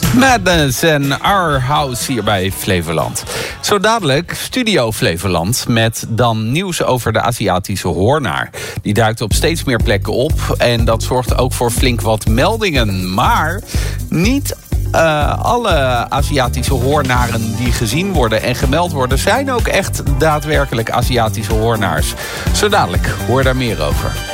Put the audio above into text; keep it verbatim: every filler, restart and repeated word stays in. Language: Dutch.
Madness en Our House hier bij Flevoland. Zo dadelijk Studio Flevoland met dan nieuws over de Aziatische hoornaar. Die duikt op steeds meer plekken op en dat zorgt ook voor flink wat meldingen. Maar niet uh, alle Aziatische hoornaren die gezien worden en gemeld worden zijn ook echt daadwerkelijk Aziatische hoornaars. Zo dadelijk, hoor daar meer over.